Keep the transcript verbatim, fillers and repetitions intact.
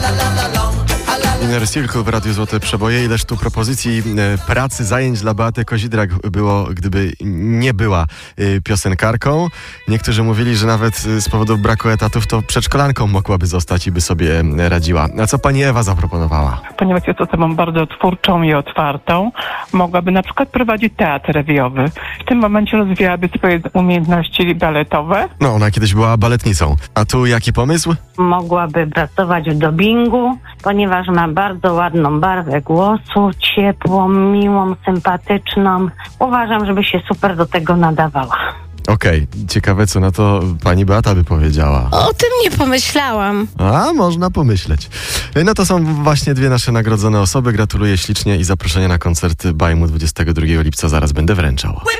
Inner Circle w Radiu Złote Przeboje. Ileż tu propozycji e, pracy, zajęć dla Beaty Kozidrak było, gdyby nie była e, piosenkarką. Niektórzy mówili, że nawet z powodu braku etatów to przedszkolanką mogłaby zostać i by sobie radziła. A co pani Ewa zaproponowała? Ponieważ jest osobą bardzo twórczą i otwartą, mogłaby na przykład prowadzić teatr rewiowy. W tym momencie rozwijałaby swoje umiejętności baletowe. No, ona kiedyś była baletnicą. A tu jaki pomysł? Mogłaby pracować w dubbingu, ponieważ ma bardzo ładną barwę głosu, ciepłą, miłą, sympatyczną. Uważam, żeby się super do tego nadawała. Okej, okay. Ciekawe, co na to pani Beata by powiedziała. O tym nie pomyślałam. A, można pomyśleć. No to są właśnie dwie nasze nagrodzone osoby. Gratuluję ślicznie i zaproszenie na koncert Bajmu dwudziestego drugiego lipca zaraz będę wręczał.